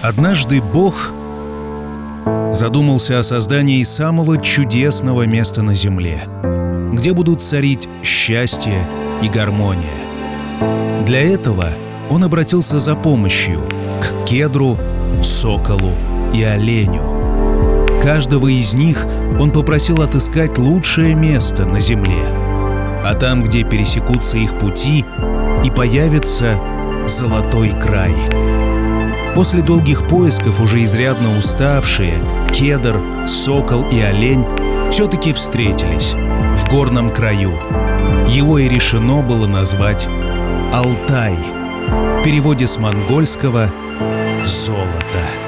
Однажды Бог задумался о создании самого чудесного места на земле, где будут царить счастье и гармония. Для этого Он обратился за помощью к кедру, соколу и оленю. Каждого из них Он попросил отыскать лучшее место на земле, а там, где пересекутся их пути, и появится золотой край. После долгих поисков, уже изрядно уставшие, кедр, сокол и олень все-таки встретились в горном краю. Его и решено было назвать Алтай, в переводе с монгольского «золото».